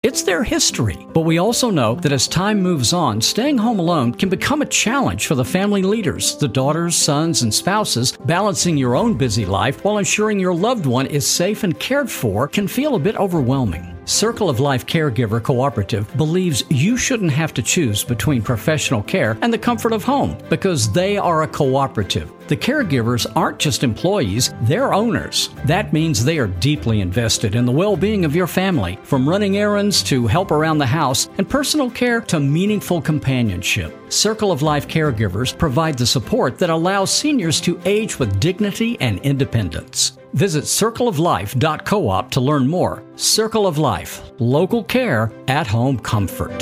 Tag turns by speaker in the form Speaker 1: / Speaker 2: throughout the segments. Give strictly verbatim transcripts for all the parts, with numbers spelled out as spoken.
Speaker 1: It's their history. But we also know that as time moves on, staying home alone can become a challenge for the family leaders, the daughters, sons, and spouses. Balancing your own busy life while ensuring your loved one is safe and cared for can feel a bit overwhelming. Circle of Life Caregiver Cooperative believes you shouldn't have to choose between professional care and the comfort of home because they are a cooperative. The caregivers aren't just employees, they're owners. That means they are deeply invested in the well-being of your family, from running errands to help around the house and personal care to meaningful companionship. Circle of Life Caregivers provide the support that allows seniors to age with dignity and independence. Visit circle of life dot coop to learn more. Circle of Life, local care, at-home comfort.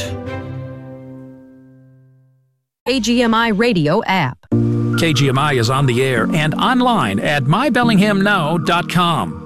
Speaker 2: K G M I Radio app.
Speaker 3: K G M I is on the air and online at my bellingham now dot com.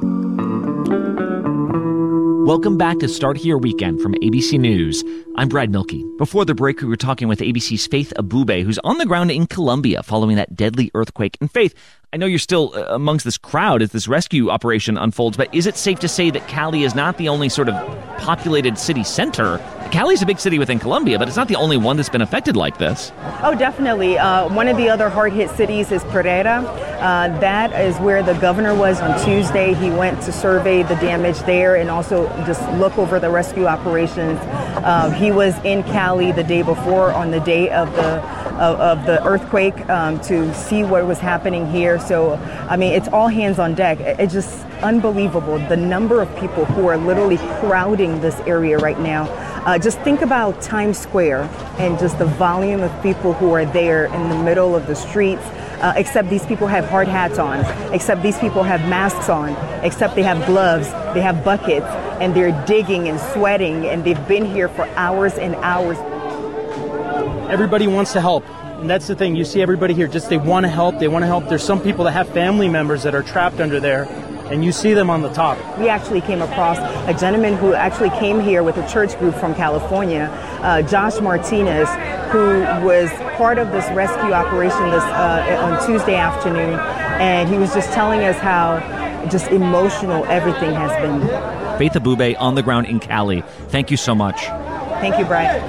Speaker 4: Welcome back to Start Here Weekend from A B C News. I'm Brad Milkey. Before the break, we were talking with A B C's Faith Abube, who's on the ground in Colombia following that deadly earthquake. And Faith, I know you're still uh, amongst this crowd as this rescue operation unfolds, but is it safe to say that Cali is not the only sort of populated city center? Cali's a big city within Colombia, but it's not the only one that's been affected like this.
Speaker 5: Oh, definitely. Uh, one of the other hard-hit cities is Pereira. Uh, that is where the governor was on Tuesday. He went to survey the damage there and also just look over the rescue operations. Uh, he was in Cali the day before on the day of the of, of the earthquake um, to see what was happening here. So, I mean, it's all hands on deck. It's just unbelievable, the number of people who are literally crowding this area right now. Uh, just think about Times Square and just the volume of people who are there in the middle of the streets, uh, except these people have hard hats on, except these people have masks on, except they have gloves, they have buckets, and they're digging and sweating, and they've been here for hours and hours.
Speaker 6: Everybody wants to help. And that's the thing. You see everybody here, just they want to help. They want to help. There's some people that have family members that are trapped under there, and you see them on the top.
Speaker 5: We actually came across a gentleman who actually came here with a church group from California, uh, Josh Martinez, who was part of this rescue operation this uh, on Tuesday afternoon. And he was just telling us how just emotional everything has been.
Speaker 4: Faith Abube on the ground in Cali. Thank you so much.
Speaker 5: Thank you, Brad.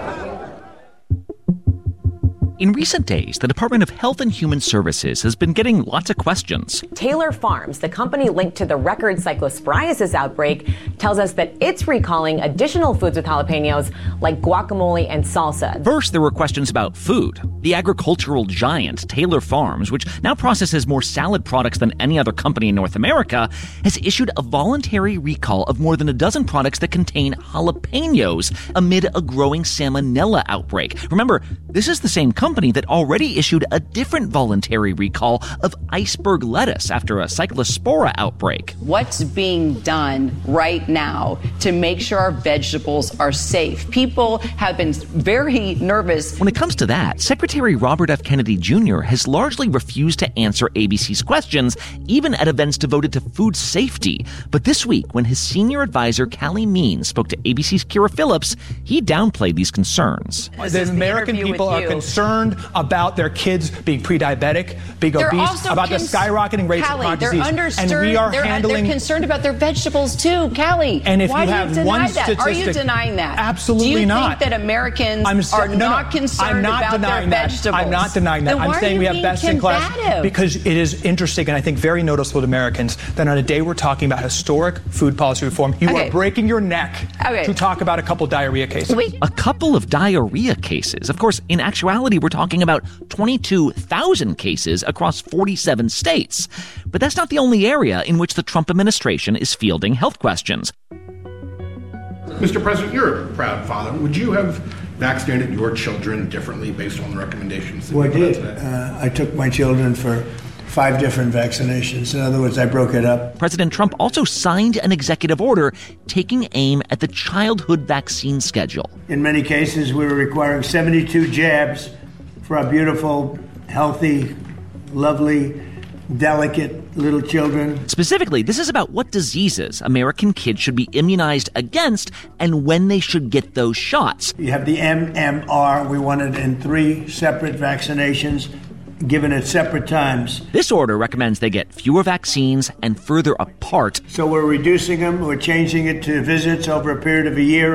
Speaker 4: In recent days, the Department of Health and Human Services has been getting lots of questions.
Speaker 7: Taylor Farms, the company linked to the record cyclosporiasis outbreak, tells us that it's recalling additional foods with jalapenos like guacamole and salsa.
Speaker 4: First, there were questions about food. The agricultural giant Taylor Farms, which now processes more salad products than any other company in North America, has issued a voluntary recall of more than a dozen products that contain jalapenos amid a growing salmonella outbreak. Remember, this is the same company company that already issued a different voluntary recall of iceberg lettuce after a cyclospora outbreak.
Speaker 8: What's being done right now to make sure our vegetables are safe? People have been very nervous.
Speaker 4: When it comes to that, Secretary Robert F. Kennedy Junior has largely refused to answer A B C's questions, even at events devoted to food safety. But this week, when his senior advisor, Callie Means, spoke to A B C's Kira Phillips, he downplayed these concerns.
Speaker 9: The American people are concerned about their kids being pre-diabetic, being
Speaker 8: they're
Speaker 9: obese, about
Speaker 8: cons-
Speaker 9: the skyrocketing rates
Speaker 8: Callie,
Speaker 9: of chronic
Speaker 8: they're
Speaker 9: disease. And we are
Speaker 8: they're,
Speaker 9: handling...
Speaker 8: They're concerned about their vegetables too, Callie.
Speaker 9: And if
Speaker 8: Why
Speaker 9: you
Speaker 8: do
Speaker 9: have
Speaker 8: you deny
Speaker 9: one
Speaker 8: that?
Speaker 9: statistic...
Speaker 8: Are you denying that?
Speaker 9: Absolutely
Speaker 8: do you
Speaker 9: not.
Speaker 8: think that Americans
Speaker 9: I'm so,
Speaker 8: are
Speaker 9: no, no,
Speaker 8: not concerned
Speaker 9: I'm not
Speaker 8: about
Speaker 9: denying
Speaker 8: their
Speaker 9: that.
Speaker 8: vegetables?
Speaker 9: I'm not denying that.
Speaker 8: Then
Speaker 9: I'm
Speaker 8: why
Speaker 9: saying
Speaker 8: are
Speaker 9: we
Speaker 8: you
Speaker 9: have
Speaker 8: being
Speaker 9: best in class
Speaker 8: combative?
Speaker 9: because it is interesting and I think very noticeable to Americans that on a day we're talking about historic food policy reform, you
Speaker 8: okay.
Speaker 9: are breaking your neck
Speaker 8: okay.
Speaker 9: to talk about a couple diarrhea cases.
Speaker 8: Wait.
Speaker 4: A couple of diarrhea cases. Of course, in actuality, we're talking about twenty-two thousand cases across forty-seven states. But that's not the only area in which the Trump administration is fielding health questions.
Speaker 10: Mister President, you're a proud father. Would you have vaccinated your children differently based on the recommendations that
Speaker 11: well,
Speaker 10: you put
Speaker 11: I
Speaker 10: out
Speaker 11: did.
Speaker 10: today?
Speaker 11: Uh, I took my children for five different vaccinations. In other words, I broke it up.
Speaker 4: President Trump also signed an executive order taking aim at the childhood vaccine schedule.
Speaker 11: In many cases, we were requiring seventy-two jabs for our beautiful, healthy, lovely, delicate little children.
Speaker 4: Specifically, this is about what diseases American kids should be immunized against and when they should get those shots.
Speaker 11: You have the M M R. We want it in three separate vaccinations, given at separate times.
Speaker 4: This order recommends they get fewer vaccines and further apart.
Speaker 11: So we're reducing them. We're changing it to visits over a period of a year.